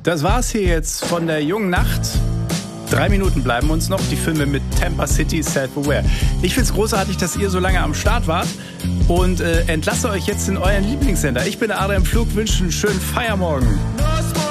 Das war's hier jetzt von der jungen Nacht. 3 Minuten bleiben uns noch, die Filme mit Tampa City, Self-Aware. Ich find's großartig, dass ihr so lange am Start wart und entlasse euch jetzt in euren Lieblingssender. Ich bin Adrian Pflug, wünsche einen schönen Feiermorgen.